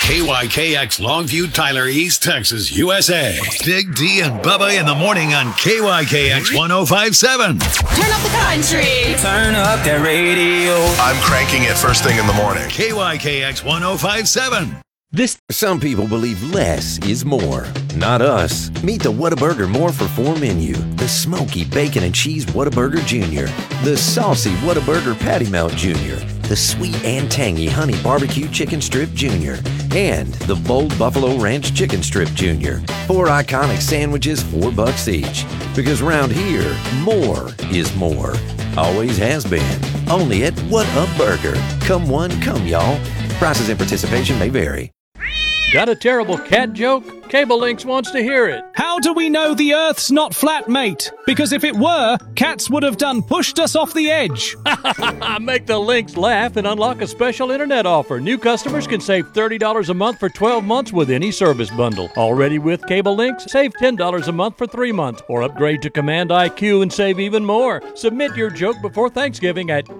KYKX Longview, Tyler, East Texas, USA. Big D and Bubba in the morning on KYKX 105.7. Turn up the country. Turn up that radio. I'm cranking it first thing in the morning. KYKX 105.7. Some people believe less is more. Not us. Meet the Whataburger More for $4 menu. The smoky bacon and cheese Whataburger Jr. The saucy Whataburger Patty Melt Jr. The sweet and tangy honey barbecue chicken strip Jr. And the bold buffalo ranch chicken strip Jr. 4 iconic sandwiches, $4 each. Because around here, more is more. Always has been. Only at Whataburger. Come one, come y'all. Prices and participation may vary. Got a terrible cat joke? Cable Links wants to hear it. How do we know the Earth's not flat, mate? Because if it were, cats would have pushed us off the edge. Make the Links laugh and unlock a special internet offer. New customers can save $30 a month for 12 months with any service bundle. Already with Cable Links, save $10 a month for 3 months. Or upgrade to Command IQ and save even more. Submit your joke before Thanksgiving at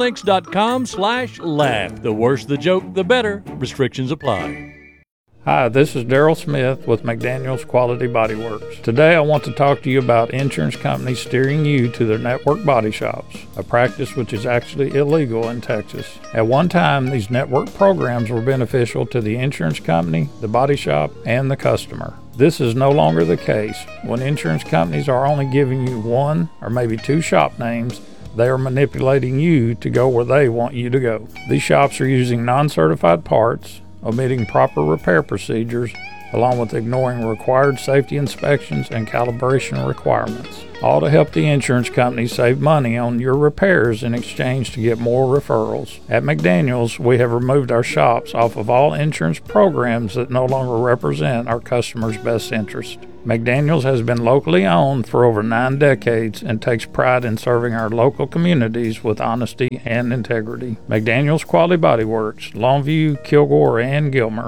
cablelinks.com/laugh. The worse the joke, the better. Restrictions apply. Hi, this is Daryl Smith with McDaniels Quality Body Works. Today I want to talk to you about insurance companies steering you to their network body shops, a practice which is actually illegal in Texas. At one time, these network programs were beneficial to the insurance company, the body shop, and the customer. This is no longer the case. When insurance companies are only giving you 1 or maybe 2 shop names, they are manipulating you to go where they want you to go. These shops are using non-certified parts, omitting proper repair procedures, along with ignoring required safety inspections and calibration requirements, all to help the insurance company save money on your repairs in exchange to get more referrals. At McDaniels, we have removed our shops off of all insurance programs that no longer represent our customers' best interest. McDaniels has been locally owned for over 9 decades and takes pride in serving our local communities with honesty and integrity. McDaniels Quality Body Works, Longview, Kilgore, and Gilmer.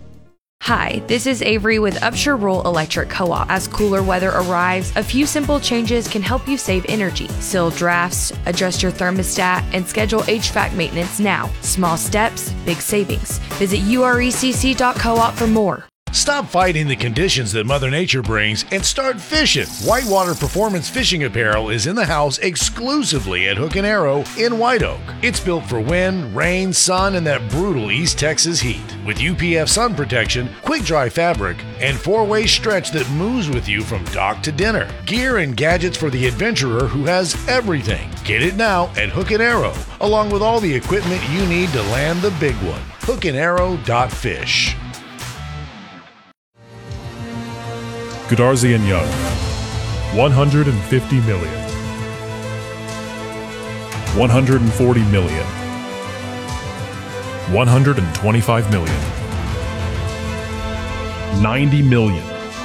Hi, this is Avery with Upshur Rural Electric Co-op. As cooler weather arrives, a few simple changes can help you save energy. Seal drafts, adjust your thermostat, and schedule HVAC maintenance now. Small steps, big savings. Visit urecc.coop for more. Stop fighting the conditions that Mother Nature brings and start fishing. Whitewater Performance Fishing Apparel is in the house exclusively at Hook & Arrow in White Oak. It's built for wind, rain, sun, and that brutal East Texas heat. With UPF sun protection, quick dry fabric, and 4-way stretch that moves with you from dock to dinner. Gear and gadgets for the adventurer who has everything. Get it now at Hook & Arrow, along with all the equipment you need to land the big one. hookandarrow.fish. Goodarzi & Young, 150 million, 140 million, 125 million, 90 million,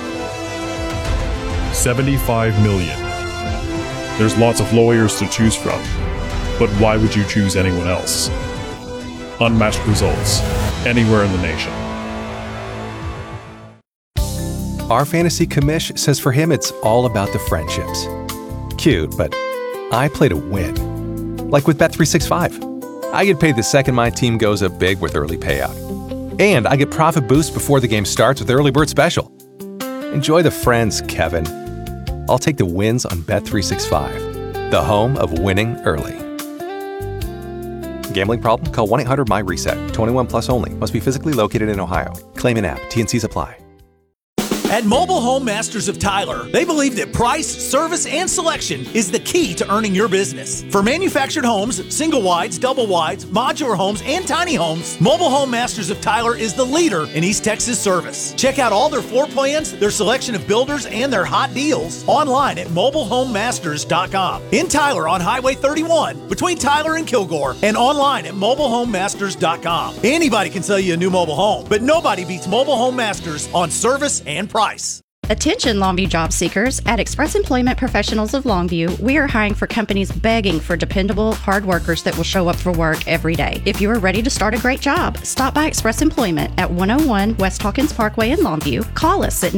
75 million. There's lots of lawyers to choose from, but why would you choose anyone else? Unmatched results, anywhere in the nation. Our fantasy commish says for him it's all about the friendships. Cute, but I play to win. Like with Bet365. I get paid the second my team goes up big with early payout. And I get profit boost before the game starts with Early Bird Special. Enjoy the friends, Kevin. I'll take the wins on Bet365, the home of winning early. Gambling problem? Call 1-800-MY-RESET. 21 plus only. Must be physically located in Ohio. Claim in app. T&Cs apply. At Mobile Home Masters of Tyler, they believe that price, service, and selection is the key to earning your business. For manufactured homes, single wides, double wides, modular homes, and tiny homes, Mobile Home Masters of Tyler is the leader in East Texas service. Check out all their floor plans, their selection of builders, and their hot deals online at mobilehomemasters.com. In Tyler on Highway 31, between Tyler and Kilgore, and online at mobilehomemasters.com. Anybody can sell you a new mobile home, but nobody beats Mobile Home Masters on service and price. Attention Longview job seekers. At Express Employment Professionals of Longview, we are hiring for companies begging for dependable, hard workers that will show up for work every day. If you are ready to start a great job, stop by Express Employment at 101 West Hawkins Parkway in Longview. Call us at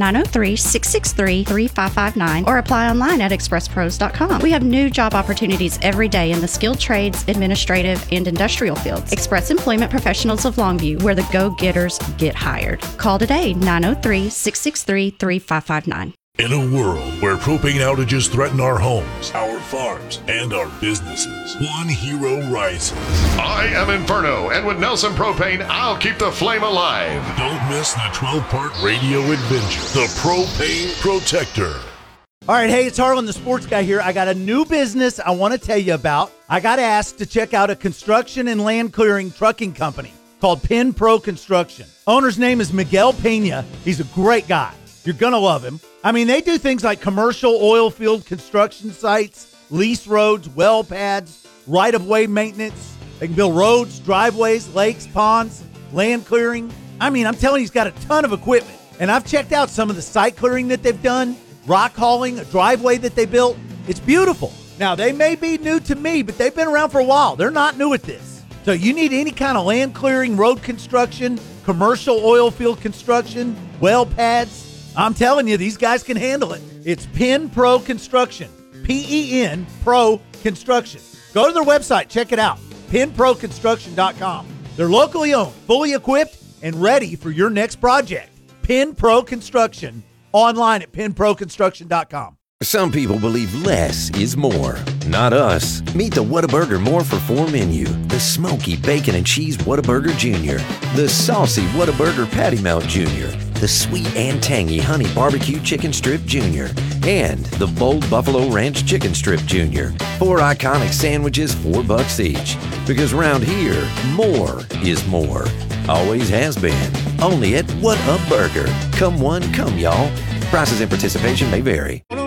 903-663-3559 or apply online at expresspros.com. We have new job opportunities every day in the skilled trades, administrative, and industrial fields. Express Employment Professionals of Longview, where the go-getters get hired. Call today, 903-663-3559. In a world where propane outages threaten our homes, our farms, and our businesses, one hero rises. I am Inferno, and with Nelson Propane, I'll keep the flame alive. Don't miss the 12-part radio adventure, The Propane Protector. All right, hey, it's Harlan, the sports guy here. I got a new business I want to tell you about. I got asked to check out a construction and land clearing trucking company called Penn Pro Construction. Owner's name is Miguel Pena. He's a great guy. You're going to love him. I mean, they do things like commercial oil field construction sites, lease roads, well pads, right-of-way maintenance. They can build roads, driveways, lakes, ponds, land clearing. I mean, I'm telling you, he's got a ton of equipment. And I've checked out some of the site clearing that they've done, rock hauling, a driveway that they built. It's beautiful. Now, they may be new to me, but they've been around for a while. They're not new at this. So you need any kind of land clearing, road construction, commercial oil field construction, well pads. I'm telling you, these guys can handle it. It's Penn Pro Construction. P-E-N Pro Construction. Go to their website. Check it out. PennProConstruction.com. They're locally owned, fully equipped, and ready for your next project. Penn Pro Construction. Online at PennProConstruction.com. Some people believe less is more. Not us. Meet the Whataburger More for 4 menu. The smoky bacon and cheese Whataburger Jr. The saucy Whataburger Patty Melt Jr. The sweet and tangy honey barbecue chicken strip Jr. And the bold buffalo ranch chicken strip Jr. 4 iconic sandwiches, $4 each. Because round here, more is more. Always has been. Only at Whataburger. Come one, come y'all. Prices and participation may vary.